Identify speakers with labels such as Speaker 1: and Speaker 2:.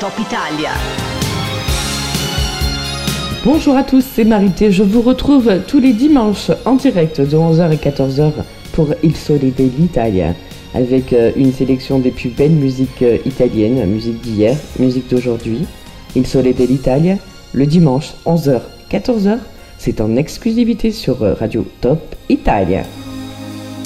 Speaker 1: Top Italia.
Speaker 2: Bonjour à tous, c'est Marité. Je vous retrouve tous les dimanches en direct de 11h et 14h pour Il Sole dell'Italia, avec une sélection des plus belles musiques italiennes, musique d'hier, musique d'aujourd'hui. Il Sole dell'Italia, le dimanche 11h, 14h, c'est en exclusivité sur Radio Top Italia.